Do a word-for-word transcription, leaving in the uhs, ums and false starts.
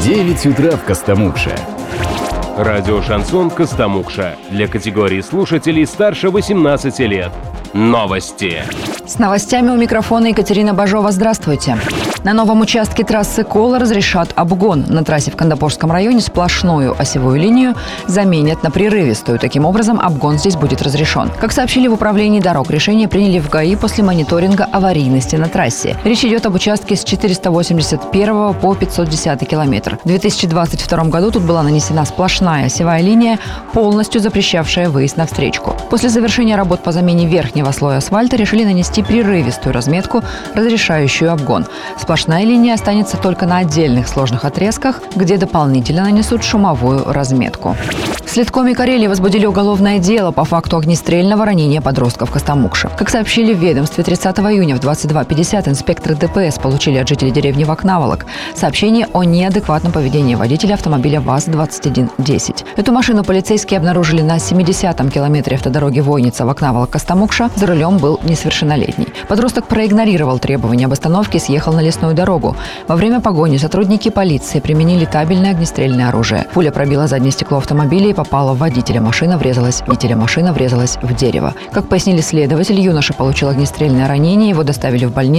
девять утра в Костомукше. Радио «Шансон Костомукша» для категории слушателей старше восемнадцати лет. Новости. С новостями у микрофона Екатерина Бажова. Здравствуйте. На новом участке трассы Кола разрешат обгон. На трассе в Кандапорском районе сплошную осевую линию заменят на прерывистую. Таким образом, обгон здесь будет разрешен. Как сообщили в управлении дорог, решение приняли в ГАИ после мониторинга аварийности на трассе. Речь идет об участке с четыреста восемьдесят первого по пятьсот десятый километр. В две тысячи двадцать втором году тут была нанесена сплошная осевая линия, полностью запрещавшая выезд на встречку. После завершения работ по замене верхнего слоя асфальта решили нанести прерывистую разметку, разрешающую обгон. Сплошная линия останется только на отдельных сложных отрезках, где дополнительно нанесут шумовую разметку. В Следкоме Карелии возбудили уголовное дело по факту огнестрельного ранения подростков в Костомукше. Как сообщили в ведомстве, тридцатого июня в двадцать два пятьдесят инспекторы ДПС получили от жителей деревни Вакнаволок сообщение о неадекватном поведении водителя автомобиля ВАЗ двадцать один десять. Эту машину полицейские обнаружили на семидесятом километре автодороги Войница-Вакнаволок-Костомукша. За рулем был несовершеннолетний. Подросток проигнорировал требования об остановке и съехал на лесную дорогу. Во время погони сотрудники полиции применили табельное огнестрельное оружие. Пуля пробила заднее стекло автомобиля и попала в водителя. Машина врезалась, водителя машина врезалась в дерево. Как пояснили следователи, юноша получил огнестрельное ранение, его доставили в больницу.